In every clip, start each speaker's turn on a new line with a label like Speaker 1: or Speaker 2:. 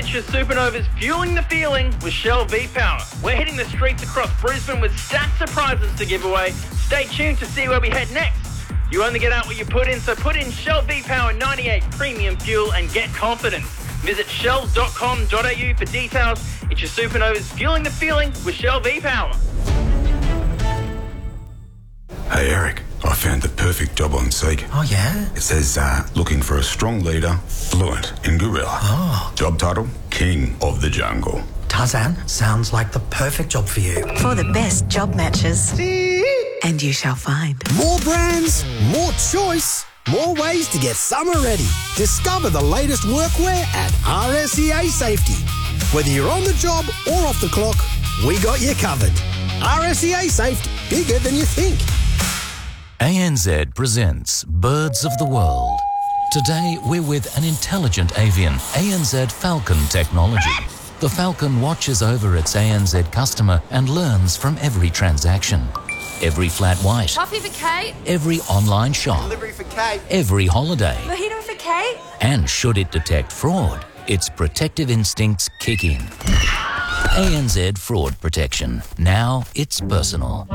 Speaker 1: It's your Supernovas fueling the feeling with Shell V-Power. We're hitting the streets across Brisbane with stacked surprises to give away. Stay tuned to see where we head next. You only get out what you put in, so put in Shell V-Power 98 Premium Fuel and get confidence. Visit shell.com.au for details. It's your Supernovas fueling the feeling with Shell V-Power.
Speaker 2: Hey Eric, I found the perfect job on Seek.
Speaker 3: Oh yeah?
Speaker 2: It says, looking for a strong leader, fluent in gorilla.
Speaker 3: Oh.
Speaker 2: Job title, King of the Jungle.
Speaker 3: Tarzan, sounds like the perfect job for you.
Speaker 4: For the best job matches. And you shall find.
Speaker 5: More brands, more choice, more ways to get summer ready. Discover the latest workwear at RSEA Safety. Whether you're on the job or off the clock, we got you covered. RSEA Safety, bigger than you think.
Speaker 6: ANZ presents Birds of the World. Today we're with an intelligent avian, ANZ Falcon technology. The Falcon watches over its ANZ customer and learns from every transaction. Every flat white.
Speaker 7: Coffee for Kate.
Speaker 6: Every online shop.
Speaker 5: Delivery for Kate.
Speaker 6: Every holiday.
Speaker 7: Mojito for Kate.
Speaker 6: And should it detect fraud, its protective instincts kick in. ANZ Fraud Protection. Now it's personal.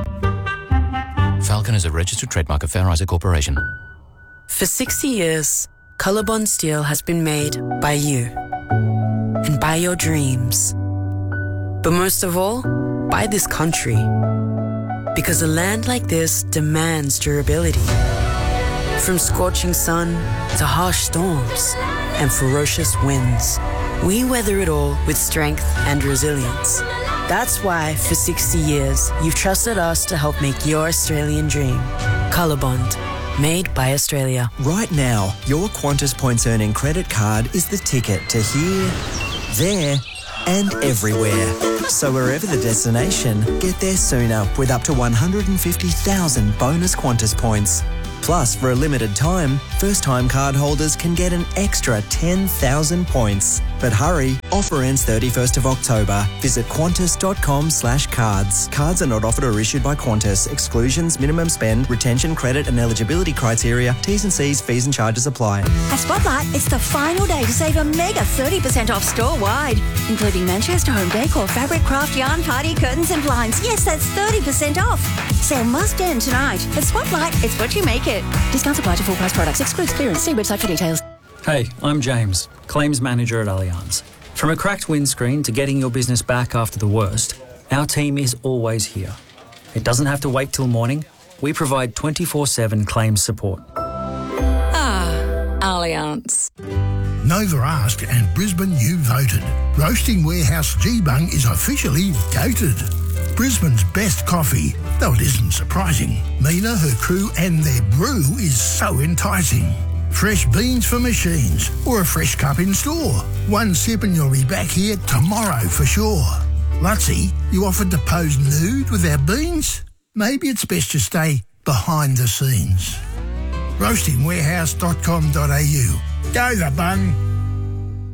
Speaker 6: Falcon is a registered trademark of Fair Isaac Corporation.
Speaker 8: For 60 years, Colorbond Steel has been made by you and by your dreams. But most of all, by this country. Because a land like this demands durability. From scorching sun to harsh storms and ferocious winds, we weather it all with strength and resilience. That's why, for 60 years, you've trusted us to help make your Australian dream. Colorbond, made by Australia.
Speaker 9: Right now, your Qantas Points Earning credit card is the ticket to here, there, and everywhere. So wherever the destination, get there sooner with up to 150,000 bonus Qantas points. Plus, for a limited time, first-time card holders can get an extra 10,000 points. But hurry, offer ends 31st of October. Visit qantas.com/cards. Cards are not offered or issued by Qantas. Exclusions, minimum spend, retention, credit and eligibility criteria, T's and C's, fees and charges apply.
Speaker 4: At Spotlight, it's the final day to save a mega 30% off store-wide, including Manchester Home Decor, fabric, craft, yarn, party, curtains and blinds. Yes, that's 30% off. Sale must end tonight. At Spotlight, it's what you make it. Discounts apply to full-price products. Excludes clearance. See website for details.
Speaker 10: Hey, I'm James, Claims Manager at Allianz. From a cracked windscreen to getting your business back after the worst, our team is always here. It doesn't have to wait till morning. We provide 24/7 claims support.
Speaker 7: Allianz.
Speaker 11: Nova asked and Brisbane you voted. Roasting Warehouse G-Bung is officially goated. Brisbane's best coffee, though it isn't surprising. Mina, her crew and their brew is so enticing. Fresh beans for machines or a fresh cup in store. One sip and you'll be back here tomorrow for sure. Lutzi, you offered to pose nude with our beans? Maybe it's best to stay behind the scenes. Roastingwarehouse.com.au. Go the bung.